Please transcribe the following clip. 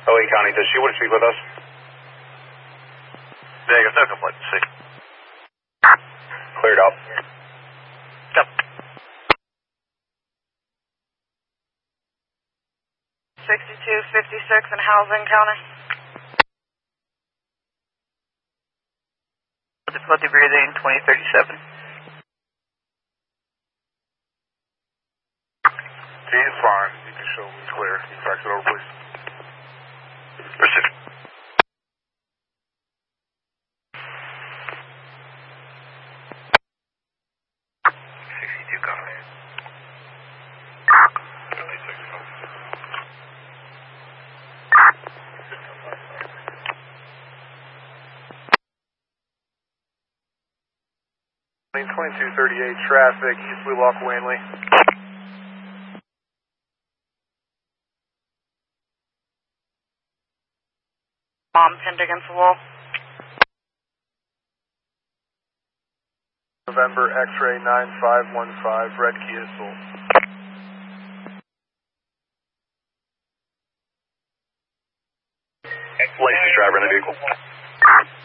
OA County, does she want to speak with us? Negative, no complaint. See. Cleared out. Yep. 6256 in Housing County. Difficulty breathing, 2037. T is fine. You can show me clear. Can you fax it over, please? Received. Lane 2238 traffic, East Blue Lock, Wanley. Mom pinned against the wall. November X-ray 9515, red Kia Soul. Licensed driver in the vehicle.